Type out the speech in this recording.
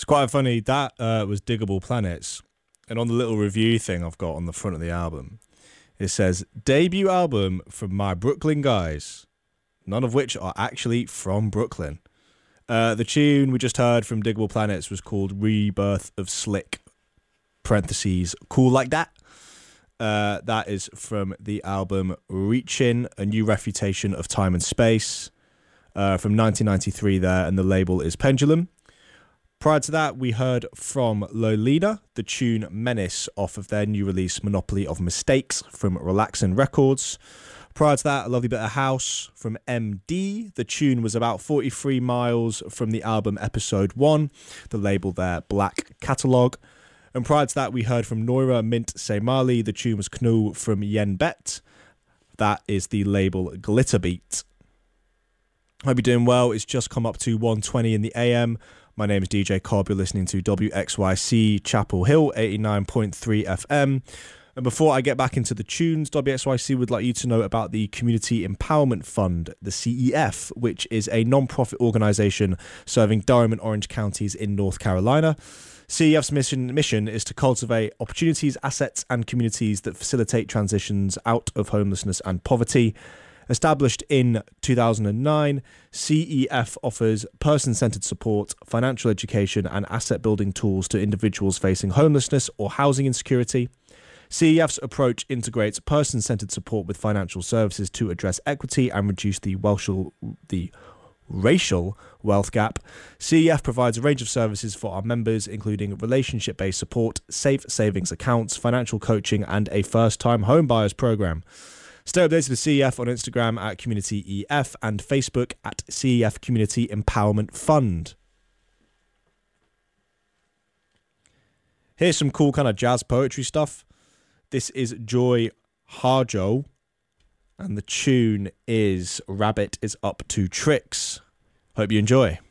quite funny. That was Diggable Planets. And on the little review thing I've got on the front of the album, it says, debut album from my Brooklyn guys, none of which are actually from Brooklyn. The tune we just heard from Diggable Planets was called Rebirth of Slick, parentheses, Cool Like That. That is from the album Reaching, A New Refutation of Time and Space, from 1993 there, and the label is Pendulum. Prior to that, we heard from Lolita, the tune Menace off of their new release Monopoly of Mistakes from Relaxin' Records. Prior to that, a lovely bit of house from MD. The tune was About 43 Miles from the album Episode 1, the label there Black Catalogue. And prior to that, we heard from Noira Mint Seymali. The tune was Knu from Yen Bet. That is the label Glitterbeat. Hope you're doing well. It's just come up to 1:20 in the AM. My name is DJ Cobb. You're listening to WXYC Chapel Hill 89.3 FM. And before I get back into the tunes, WXYC would like you to know about the Community Empowerment Fund, the CEF, which is a non-profit organisation serving Durham and Orange counties in North Carolina. CEF's mission is to cultivate opportunities, assets and communities that facilitate transitions out of homelessness and poverty. Established in 2009, CEF offers person-centered support, financial education and asset-building tools to individuals facing homelessness or housing insecurity. CEF's approach integrates person-centered support with financial services to address equity and reduce the racial wealth gap. CEF provides a range of services for our members, including relationship-based support, safe savings accounts, financial coaching and a first-time home buyers program. Stay updated with CEF on Instagram at CommunityEF and Facebook at CEF Community Empowerment Fund. Here's some cool kind of jazz poetry stuff. This is Joy Harjo, and the tune is Rabbit is Up to Tricks. Hope you enjoy.